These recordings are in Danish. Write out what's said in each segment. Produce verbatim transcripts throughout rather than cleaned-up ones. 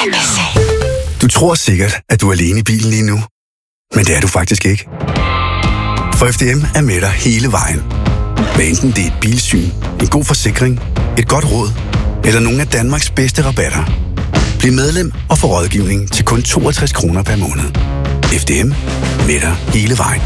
Du tror sikkert, at du er alene i bilen lige nu. Men det er du faktisk ikke. For F D M er med dig hele vejen. Hvad enten det er et bilsyn, en god forsikring, et godt råd, eller nogle af Danmarks bedste rabatter. Bliv medlem og få rådgivning til kun toogtres kroner per måned. F D M, med dig hele vejen.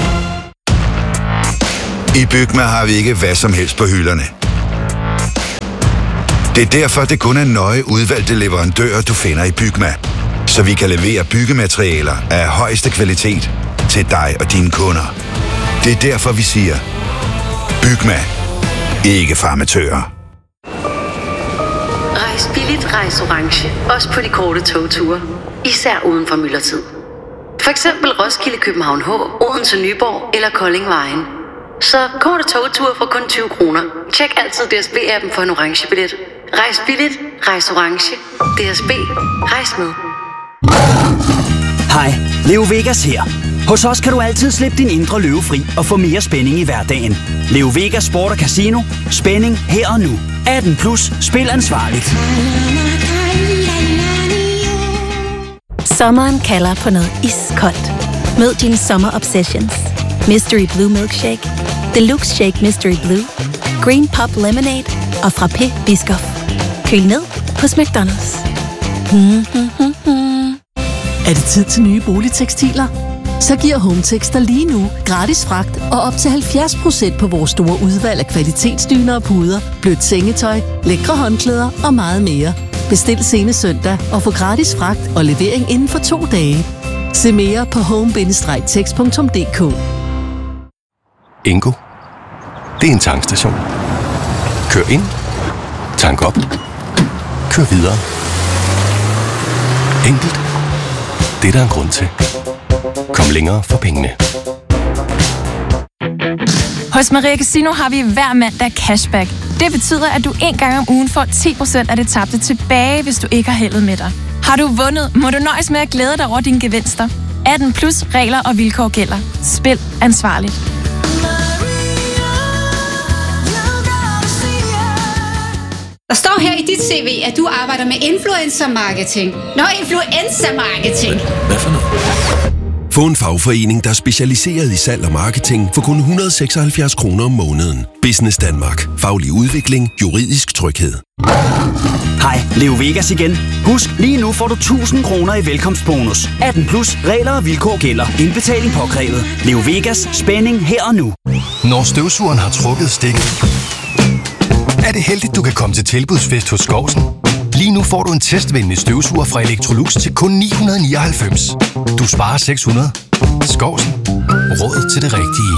I Bygma har vi ikke hvad som helst på hylderne. Det er derfor, det kun er nøje udvalgte leverandører, du finder i Bygma. Så vi kan levere byggematerialer af højeste kvalitet til dig og dine kunder. Det er derfor, vi siger, Bygma. Ikke farmatører. Rejs billigt, rejs orange. Også på de korte togture. Især uden for myldretid. For eksempel Roskilde, København H, Odense, Nyborg eller Kolding Vejen. Så korte togture for kun tyve kroner. Tjek altid D S B-appen for en orange billet. Rejs billigt, rejs orange. D S B. Rejs med. Hej, Leo Vegas her. Hos os kan du altid slippe din indre løve fri og få mere spænding i hverdagen. Leo Vegas Sport og Casino. Spænding her og nu. atten plus. Spil ansvarligt. Sommeren kalder på noget iskoldt. Mød dine sommer obsessions. Mystery Blue Milkshake, Deluxe Shake Mystery Blue, Green Pop Lemonade og Frappé Biscoff. Køl ned hos McDonald's. Er det tid til nye boligtekstiler? Så giver Hometex dig lige nu gratis fragt og op til halvfjerds procent på vores store udvalg af kvalitetsdyner og puder, blødt sengetøj, lækre håndklæder og meget mere. Bestil senest søndag og få gratis fragt og levering inden for to dage. Se mere på home bindestreg tex punktum d k. Ingo. Det er en tankstation. Kør ind. Tank op. Kør videre. Enkelt. Det er der en grund til. Kom længere for pengene. Hos Maria Casino har vi hver mandag cashback. Det betyder, at du en gang om ugen får ti procent af det tabte tilbage, hvis du ikke har heldet med dig. Har du vundet, må du nøjes med at glæde dig over dine gevinster. atten plus regler og vilkår gælder. Spil ansvarligt. Der står her i dit C V, at du arbejder med influencer marketing. Nå, influencer marketing. Hvad for noget? Få en fagforening, der er specialiseret i salg og marketing for kun et hundrede og seksoghalvfjerds kroner om måneden. Business Danmark. Faglig udvikling. Juridisk tryghed. Hej, Leo Vegas igen. Husk, lige nu får du tusind kroner i velkomstbonus. atten plus. Regler og vilkår gælder. Indbetaling påkrævet. Leo Vegas. Spænding her og nu. Når støvsugeren har trukket stikket, er det heldigt, du kan komme til tilbudsfest hos Skovsen. Lige nu får du en testvenlig støvsuger fra Electrolux til kun ni hundrede nioghalvfems. Du sparer seks hundrede. Skovsen. Råd til det rigtige.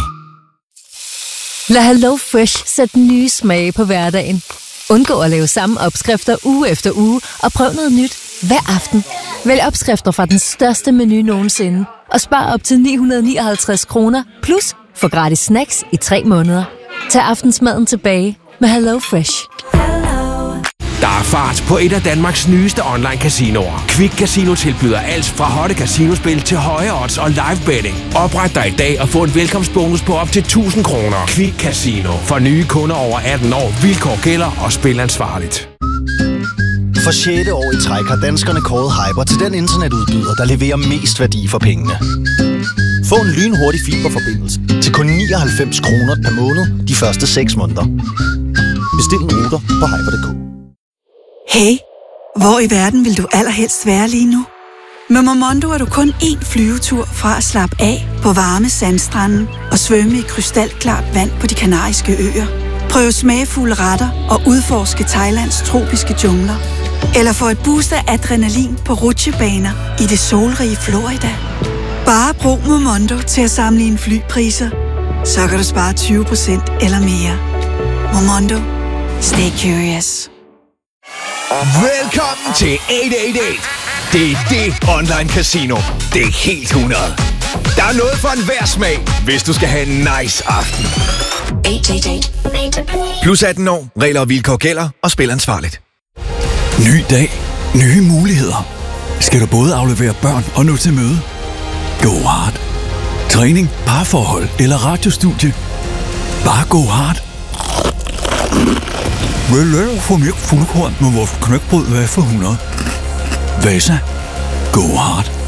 Lad Hello Fresh sætte nye smage på hverdagen. Undgå at lave samme opskrifter uge efter uge, og prøv noget nyt hver aften. Vælg opskrifter fra den største menu nogensinde, og spar op til ni hundrede nioghalvtreds kroner, plus få gratis snacks i tre måneder. Tag aftensmaden tilbage med Hello Fresh. Der er fart på et af Danmarks nyeste online casinoer. Quick Casino tilbyder alt fra hotte casinospil til høje odds og live betting. Opret dig i dag og få en velkomstbonus på op til tusind kroner. Quick Casino. For nye kunder over atten år. Vilkår gælder og spil ansvarligt. For sjette år i træk har danskerne kåret Hyper til den internetudbyder, der leverer mest værdi for pengene. Få en lynhurtig fiberforbindelse til kun nioghalvfems kroner per måned de første seks måneder. Bestil en router på hyper punktum d k. Hey, hvor i verden vil du allerhelst være lige nu? Med Momondo er du kun én flyvetur fra at slappe af på varme sandstrande og svømme i krystalklart vand på De Kanariske Øer. Prøv smagfulde retter og udforske Thailands tropiske jungler. Eller få et boost af adrenalin på rutsjebaner i det solrige Florida. Bare brug Momondo til at sammenligne flypriser, så kan du spare tyve procent eller mere. Momondo. Stay curious. Velkommen til otte otte otte. Det er det online casino. Det er helt hundrede. Der er noget for enhver smag, hvis du skal have en nice aften. otte otte otte. Plus atten år. Regler og vilkår gælder, og spil ansvarligt. Ny dag. Nye muligheder. Skal du både aflevere børn og nå til møde? Go hard. Træning, parforhold eller radiostudie. Bare go hard. Vel, for mig fuldkorn med vores knækbrød, hvad for hundrede? Vasa. Go hard.